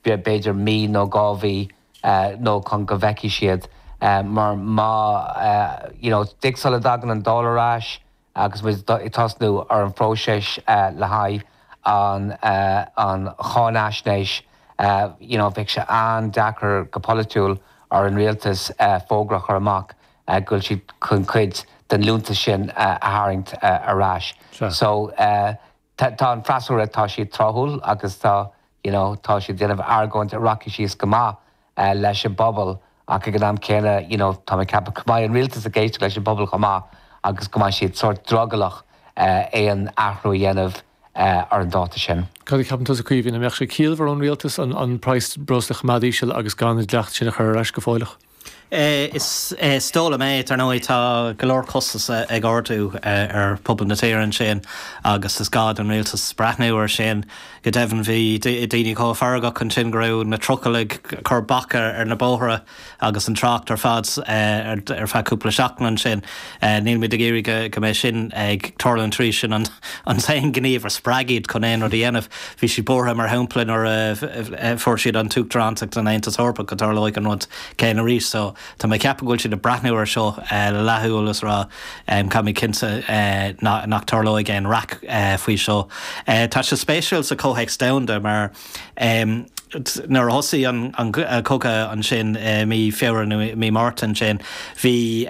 beidir mí nó gábhí nó chun go bheici siad mar má dig sula dagan an dólarráis agus tasnú ar an próisis le haidh an chánáisnéis bheith se an dachar go polúil ar an rialtas fógrach ar amach gúil siad chun cuid den lúnta sin a haingt aráis. So tá an freasúra tá siad trothúil agus tá siad déanamh argóint a rockí síos go maith leis an bobbal ach go am céine tá cappa cumáid an rialtas a géiste leis an bobbal go maith agus go siad sort drogalach é an athrú dhéanamh ar an dáta sin. Cad ceapan tú a cuimhín a meach sé cíalhar an rialtas an preis brosla chamadíisiil agus gan deacht sin a chur eis go fáilech. Is stóla méid ar nóid tá golóir costas ag ortú ar poblbal na téireann sin agus is gad an rialtas brathnúir sin go deimhin bhí daoine có farga chun sin go na trocalig chur bacha ar na bóthra agus an tracht ar fad ar feadúpla seachnan sin níl mí géirí go mé sin ag torlan trí sin an saon gníomh ar sppragiad chun éon or dhéanamh bhí si bortha mar hemplainn ar for siad an túachtarántaach an Aontas Orpa go tarlaigh an rud céan a rís so tá mé ceapagúil siad a brathnúir seo lethúlas rá cai cinnte nach tarlaigh an rac faoi seo. Tá se spéisiúil sa cóhéic damda mar nar hosaí an coca an sin mí fear mí Martin sin hí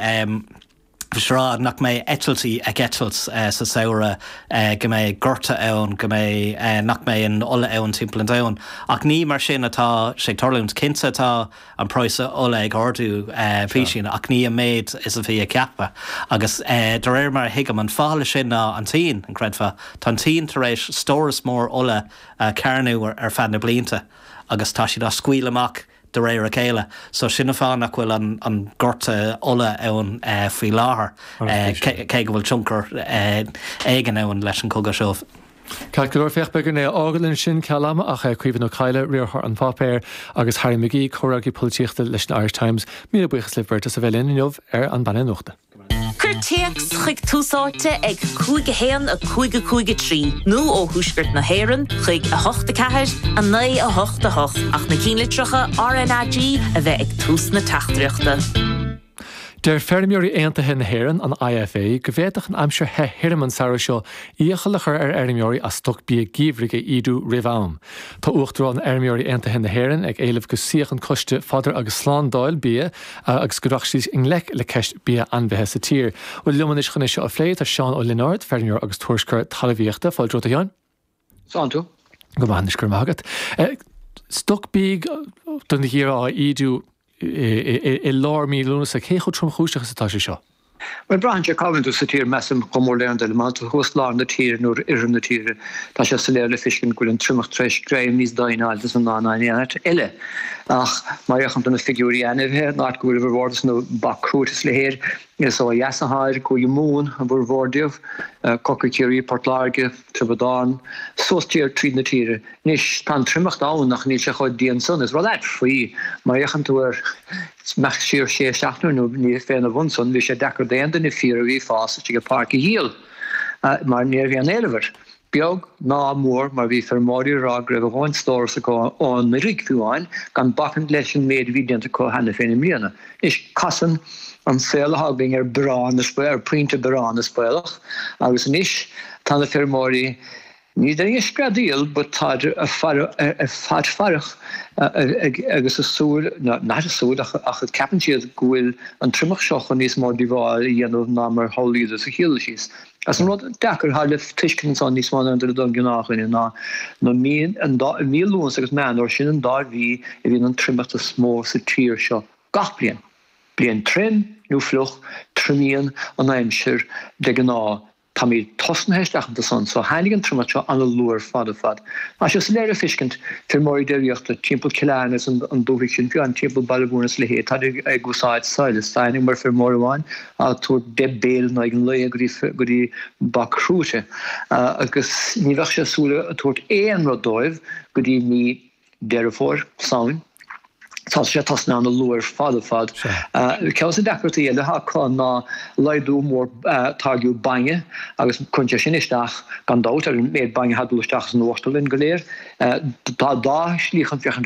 Shrá nach mé etaltí ag etals sa saora go mé gorta ann go mé nach mé an ola ann timppla an ach ní mar sin atá sé tarlúnt cinnte atá an próise ola ag ordú físin ach ní a méid is a bhí a ceappa agus de réir mar hiigam an fála sin ná an tín an creidfa tá tín tar éis stóras mór ola cairnú ar fan na blianta agus tá siad a scuil amach de réir a céile, so sinna fánach bhfuil an gorta ola ann faoi láthair cé go bhfuil tioncar éigen ann leis an cóga seomh. Cael gyda'r fechbegur neu oglyn sin calam ach cuifin o cael riorhor an papéir agus Harry McGee chorag I políochta leis an Irish Times mí buchas liverta sa bhelin inniuh an banna nuachta. Curteax chuig túsáte ag cúige héan a cúige trí. Nó ó húsgurt na héan chuig a hochta ceir a 9 a hochta hoch ach na cínlitrocha RNAG a bheith ag tús na tachtreachta. Der fermiúí aontaithe na héan an IFA go bhhéadach an aimsir Hirman Sarah seo íochalachar ar ermiúí a stoc bí gíomhrige idú rihám. Tá uachtará an ermiúí aontaithe na héan ag éileh go síoch an coiste fadar agus sláándáil bí agus goreach síos in le ceist bí anbhethe sa tír. Bhfuil lumanis chuna seo a phléad a Seán ó Linard fermiúr agus tuairscar talmhaíochta fáil dro Jan? Sáin tú? Go bhanis gur mágad. Stoc bí don hir á idú I lár mí lúnas a chécho trom chúisteach satá sé seo. Well Brian Collins sa tír mesam gomór lean de man hos lá na tír nó irim na tíre tá sé sa léir le fiscin gúil an trimach treis greim níos daáil as an nánaíanat eile ach maracham na figúí anamhe ná gúil bhórdas nó bacrútas le héir is ó jasaháir go mún a bhór bhórdiamh cocacíí portláge tribadán sóstíir tríd na tíre níos tá trimach dán nach níl se chuid díon son is rá faoi maracham túair meach siar sé seaachnú nó ní féna bhunson bhí sé dechar déanta na fír a bhí fása go parki híal mar níor bhí an éilehar. Beag ná mór mar bhí fermóí rá greibh bháin stóras a ón na rig fiúáin gan bacan leis an méid vídeanta có hena féna mlíana. Is casan an félahagbing ar brán na spéil ar printe brán na spéilech agus níis tá na fermóí ní é scradíal, but tá a fad farach agus a súl ná a súl ach a ceapan siad gúil an trimach seochan níos mór díháil I dhéanamh ná mar hólíad a chéile síos. As an rud dechar háile tuiscin san níos mána an don gnáchaine ná mí lúnas agus mean or sin an dá bhí I bhíon an trimach a smó sa tír seo gach blian. Blian trim, nó fluch, trimíon an aimsir de gná. Tá mí tosna heisteach san, so heiligh an trimach an lúr fad. Má sé léir a fiscint fir mór déireachta timppla Cileannas an dúhiigh sin fiú an timppla Ballabúnas le hé, tá ag gúsáid saoile staining mar fir mór bháin a tú debéil ná an le gurí bacrúte. Agus ní bheith sé súla a tuairt éon rodóibh gurí ní deirefór saoin. Tá sé tasna an lúr fad. Ceas a dechartaí le haá ná leidú mór tágiú bange agus chunte sin isteach gan dát ar méid bange hadúisteach an nóchtalinn go léir. Tá dá slíchan fiochan